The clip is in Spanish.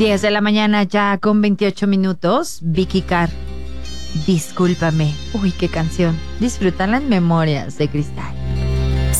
10 de la mañana ya con 28 minutos. Vicky Carr, discúlpame. Uy, qué canción. Disfrutan las memorias de Cristal.